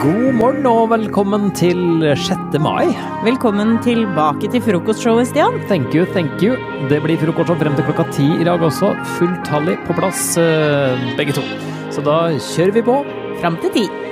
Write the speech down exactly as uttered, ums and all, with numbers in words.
God morgen og velkommen til sjette mai. Velkommen tilbake til frokostshowet, Stian. Thank you, thank you. Det blir frokostshow frem til klokka ti i dag også. Fulltallig på plass, begge to. Så da kjører vi på. Fram til ti.